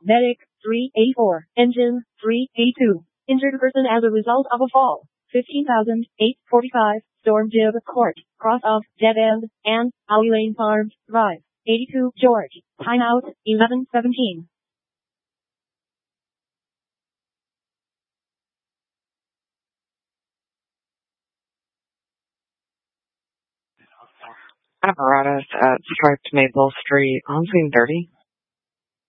Medic 384. Engine 382. Injured person as a result of a fall. 15,845. Storm Jib Court. Cross of Dead End and Alley Lane Farms Drive. 82 George. Timeout 11:17. Apparatus at Striped Maple Street on scene 30.